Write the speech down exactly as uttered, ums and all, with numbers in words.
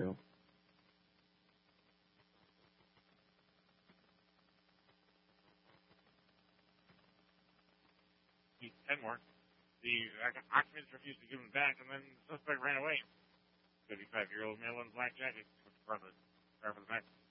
true. Ten more. The occupants refused to give him back, and then the suspect ran away. fifty-five-year-old male in black jacket took the car for the back.